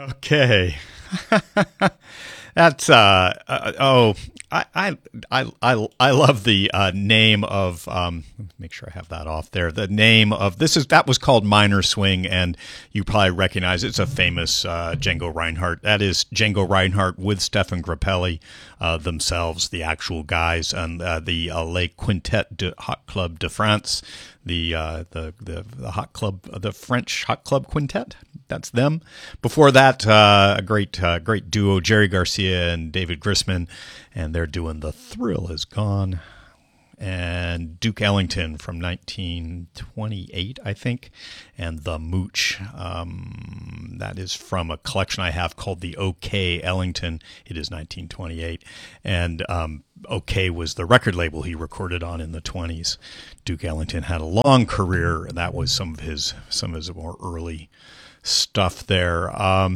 Okay. That's I love the name of make sure I have that off there. The name of that was called Minor Swing, and you probably recognize it's a famous Django Reinhardt. That is Django Reinhardt with Stefan Grappelli themselves, the actual guys, and the Les Quintet de Hot Club de France, the hot club, the French hot club quintet. That's them. Before that, a great duo, Jerry Garcia and David Grisman, and they're doing The Thrill Is Gone. And Duke Ellington from 1928, I think, and The Mooch. That is from a collection I have called the OK Ellington. It is 1928. And OK was the record label he recorded on in the 20s. Duke Ellington had a long career, and that was some of his more early stuff there.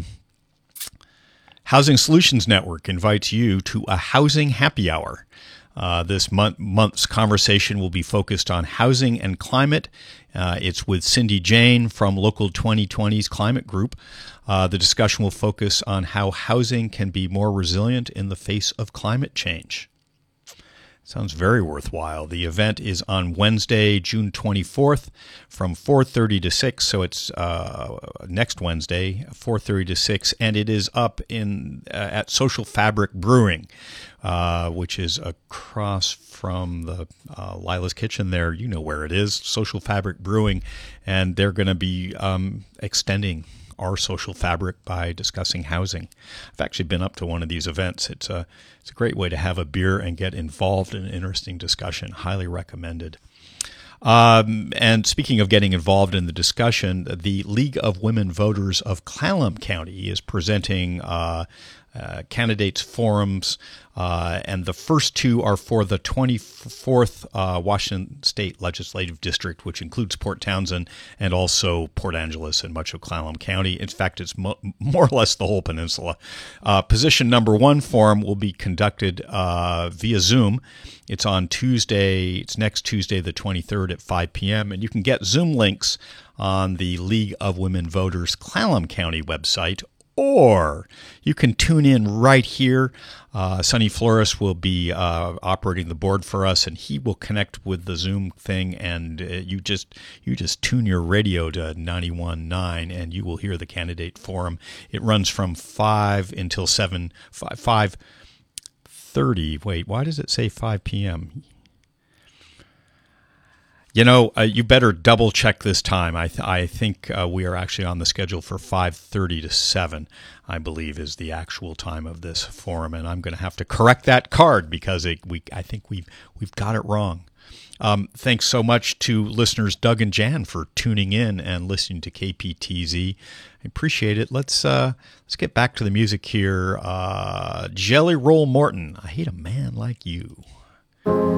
Housing Solutions Network invites you to a housing happy hour. This month's conversation will be focused on housing and climate. It's with Cindy Jane from Local 2020's Climate Group. The discussion will focus on how housing can be more resilient in the face of climate change. Sounds very worthwhile. The event is on Wednesday, June 24th from 4:30 to 6. So it's next Wednesday, 4:30 to 6. And it is up at Social Fabric Brewing, which is across from the Lila's Kitchen there. You know where it is, Social Fabric Brewing. And they're going to be extending our social fabric by discussing housing. I've actually been up to one of these events. It's a great way to have a beer and get involved in an interesting discussion. Highly recommended. And speaking of getting involved in the discussion, the League of Women Voters of Clallam County is presenting candidates forums, and the first two are for the 24th Washington State Legislative District, which includes Port Townsend and also Port Angeles and much of Clallam County. In fact, it's more or less the whole peninsula. Position number one forum will be conducted via Zoom. It's on Tuesday. It's next Tuesday, the 23rd at 5 p.m., and you can get Zoom links on the League of Women Voters Clallam County website, or you can tune in right here. Sonny Flores will be operating the board for us, and he will connect with the Zoom thing, and you just tune your radio to 91.9, and you will hear the candidate forum. It runs from 5 until 5:30. Wait, why does it say 5 p.m.? You know, you better double check this time. I think we are actually on the schedule for 5:30 to 7, I believe, is the actual time of this forum, and I'm going to have to correct that card because I think we've got it wrong. Thanks so much to listeners Doug and Jan for tuning in and listening to KPTZ. I appreciate it. Let's get back to the music here. Jelly Roll Morton, I Hate a Man Like You.